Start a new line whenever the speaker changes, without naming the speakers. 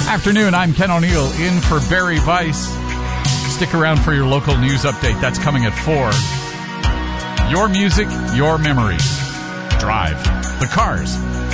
Afternoon, I'm Ken O'Neill in for Barry Weiss. Stick around for your local news update. That's coming at 4. Your music, your memories. Drive. The Cars.